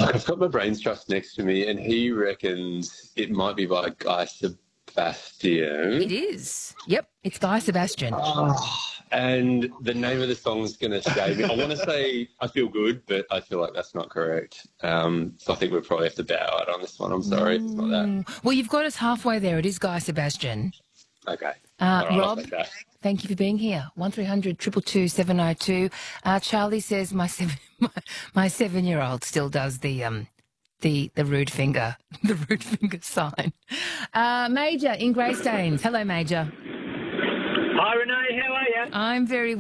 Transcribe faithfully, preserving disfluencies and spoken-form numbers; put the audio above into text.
I've got my brains trust next to me, and he reckons it might be by Guy Sebastian. It is. Yep, it's Guy Sebastian. Oh, and the name of the song is going to stay me. I want to say I Feel Good, but I feel like that's not correct. Um, so I think we'll probably have to bow out on this one. I'm sorry if it's not that. Well, you've got us halfway there. It is Guy Sebastian. Okay. Uh, All right, Rob, that. thank you for being here. one three hundred two two two seven oh two. Uh, Charlie says my seven my, my seven-year-old still does the um the the rude finger the rude finger sign. Uh, Major in Greystanes. Hello, Major. Hi, Renee. How are you? I'm very